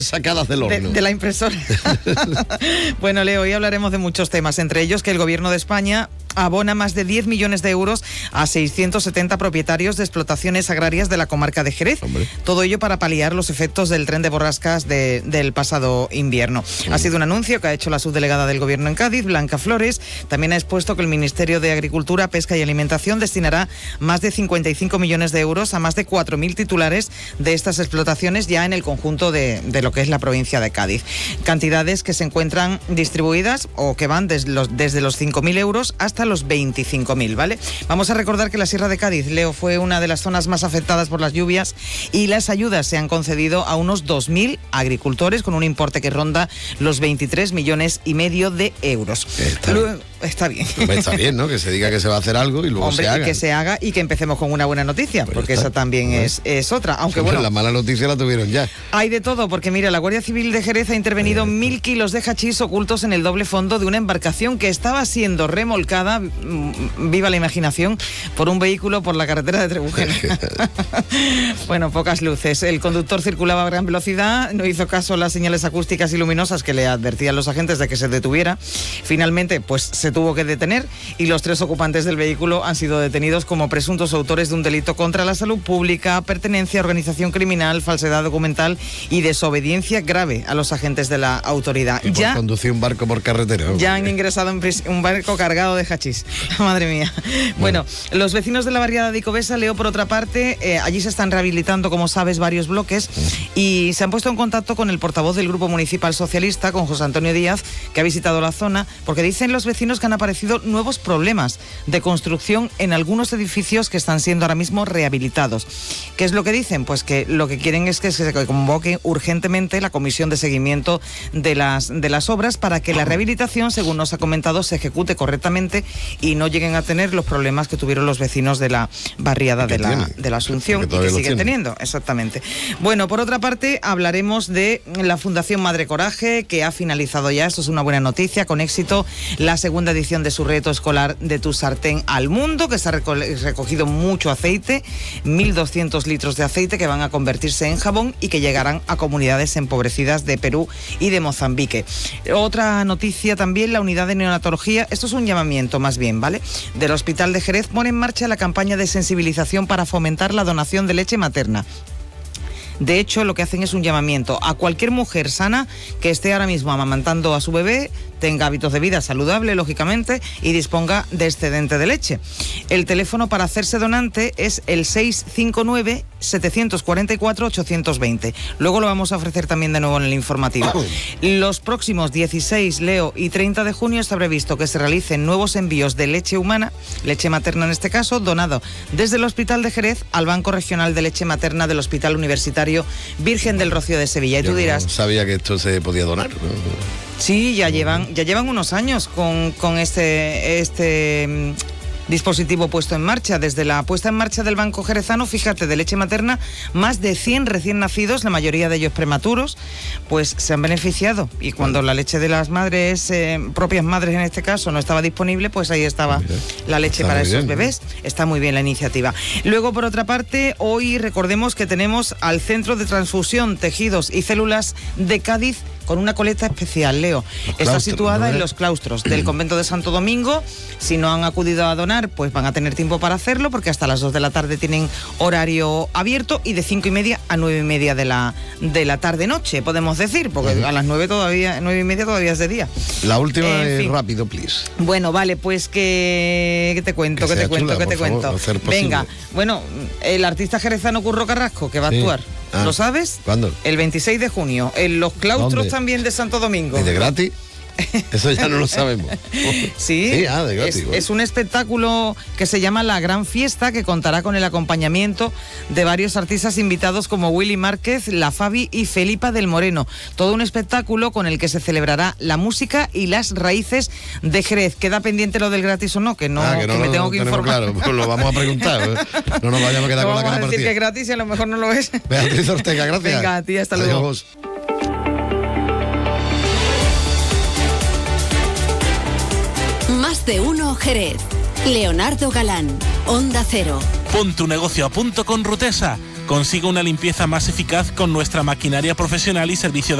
sacadas del horno. De la impresora. Bueno, Leo, hoy hablaremos de muchos temas, entre ellos que el Gobierno de España abona más de 10 millones de euros a 670 propietarios de explotaciones agrarias de la comarca de Jerez. Hombre. Todo ello para paliar los efectos del tren de borrascas del pasado invierno. Ha sido un anuncio que ha hecho la subdelegada del Gobierno en Cádiz, Blanca Flores. También ha expuesto que el Ministerio de Agricultura, Pesca y Alimentación destinará más de 55 millones de euros a más de 4.000 titulares de estas explotaciones ya en el conjunto de lo que es la provincia de Cádiz. Cantidades que se encuentran distribuidas o que van desde los 5.000 euros hasta los 25.000, ¿vale? Vamos a recordar que la Sierra de Cádiz, Leo, fue una de las zonas más afectadas por las lluvias y las ayudas se han concedido a unos 2.000 agricultores con un importe que ronda los 23,5 millones de euros. Está bien. Está bien, ¿no? Que se diga que se va a hacer algo y luego se haga. Que se haga y que empecemos con una buena noticia, pues porque esa también es otra. Aunque bueno, la mala noticia la tuvieron ya. Hay de todo, porque mira, la Guardia Civil de Jerez ha intervenido 1.000 kilos de hachís ocultos en el doble fondo de una embarcación que estaba siendo remolcada, viva la imaginación, por un vehículo por la carretera de Trebujena. Bueno, pocas luces. El conductor circulaba a gran velocidad, no hizo caso a las señales acústicas y luminosas que le advertían los agentes de que se detuviera. Finalmente, pues se tuvo que detener y los 3 ocupantes del vehículo han sido detenidos como presuntos autores de un delito contra la salud pública, pertenencia a organización criminal, falsedad documental y desobediencia grave a los agentes de la autoridad. Y por conducir un barco por carretera. Ya han ingresado en un barco cargado de hachís. Madre mía. Bueno, los vecinos de la barriada de Icovesa, Leo, por otra parte, allí se están rehabilitando, como sabes, varios bloques y se han puesto en contacto con el portavoz del Grupo Municipal Socialista, con José Antonio Díaz, que ha visitado la zona, porque dicen los vecinos que han aparecido nuevos problemas de construcción en algunos edificios que están siendo ahora mismo rehabilitados. ¿Qué es lo que dicen? Pues que lo que quieren es que se convoque urgentemente la comisión de seguimiento de las obras para que la rehabilitación, según nos ha comentado, se ejecute correctamente y no lleguen a tener los problemas que tuvieron los vecinos de la barriada de la Asunción y que siguen teniendo, exactamente. Bueno, por otra parte, hablaremos de la Fundación Madre Coraje, que ha finalizado ya, esto es una buena noticia, con éxito, la segunda edición de su reto escolar de Tu Sartén al Mundo, que se ha recogido mucho aceite, 1.200 litros de aceite que van a convertirse en jabón y que llegarán a comunidades empobrecidas de Perú y de Mozambique. Otra noticia también, la unidad de neonatología, esto es un llamamiento más bien, ¿vale?, del Hospital de Jerez, pone en marcha la campaña de sensibilización para fomentar la donación de leche materna. De hecho, lo que hacen es un llamamiento a cualquier mujer sana que esté ahora mismo amamantando a su bebé, tenga hábitos de vida saludable, lógicamente, y disponga de excedente de leche. El teléfono para hacerse donante es el 659-744-820. Luego lo vamos a ofrecer también de nuevo en el informativo. Los próximos 16, Leo, y 30 de junio está previsto que se realicen nuevos envíos de leche humana, leche materna en este caso, donado desde el Hospital de Jerez al Banco Regional de Leche Materna del Hospital Universitario Virgen del Rocío de Sevilla. Y tú dirás... No sabía que esto se podía donar, ¿no? Sí, ya llevan unos años con este dispositivo puesto en marcha. Desde la puesta en marcha del Banco Jerezano, fíjate, de leche materna, más de 100 recién nacidos, la mayoría de ellos prematuros, pues se han beneficiado. Y cuando la leche de las madres, propias madres en este caso, no estaba disponible, pues ahí estaba la leche para esos bebés. Está muy bien la iniciativa. Luego, por otra parte, hoy recordemos que tenemos al Centro de Transfusión, Tejidos y Células de Cádiz, con una colecta especial, Leo. Está situada en los claustros del convento de Santo Domingo. Si no han acudido a donar, pues van a tener tiempo para hacerlo, porque hasta las 2 de la tarde tienen horario abierto y de 5:30 a 9:30 de la tarde-noche, podemos decir, porque a las 9:30 todavía es de día. La última es rápido, please. Bueno, vale, pues ¿qué te cuento? Venga, bueno, el artista jerezano Curro Carrasco, que va a actuar. ¿Lo sabes? ¿Cuándo? El 26 de junio, en los claustros también de Santo Domingo. ¿Y de gratis? Eso ya no lo sabemos. Sí, de gratis, es un espectáculo que se llama La Gran Fiesta, que contará con el acompañamiento de varios artistas invitados como Willy Márquez, La Fabi y Felipa del Moreno. Todo un espectáculo con el que se celebrará la música y las raíces de Jerez. ¿Queda pendiente lo del gratis o no? Que me tengo que informar. Claro, pues lo vamos a preguntar. No nos vayamos a quedar con la cara partida. Vamos a decir que es gratis y a lo mejor no lo es. Beatriz Ortega, gracias. Venga, a ti, hasta luego. Más de uno Jerez. Leonardo Galán, Onda Cero. Pon tu negocio a punto con Rutesa. Consiga una limpieza más eficaz con nuestra maquinaria profesional y servicio de